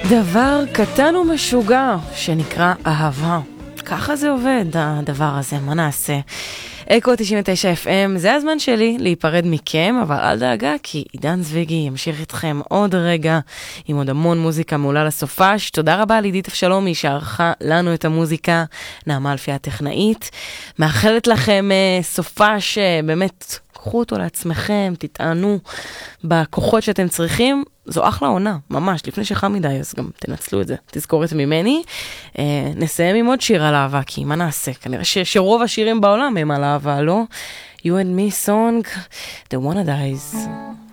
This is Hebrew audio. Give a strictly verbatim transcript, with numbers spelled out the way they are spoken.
דבר קטן ומשוגע שנקרא אהבה. ככה זה עובד, הדבר הזה, מה נעשה? אקו תשעים ותשע אף אם, זה הזמן שלי להיפרד מכם, אבל אל דאגה, כי עידן זוויגי ימשיך איתכם עוד רגע, עם עוד המון מוזיקה מעולה לסופש. תודה רבה לעידית אבשלומי שערכה לנו את המוזיקה, נעמה אלפי הטכנאית. מאחלת לכם uh, סופש, uh, באמת, קחו אותו לעצמכם, תטענו בכוחות שאתם צריכים. זו אחלה עונה, ממש, לפני שחם מדי, אז גם תנצלו את זה, תזכורת ממני. אה, נסיים עם עוד שיר על אהבה, כי מה נעשה? כנראה ש- שרוב השירים בעולם הם על אהבה, לא? You and me song, The One That Dies.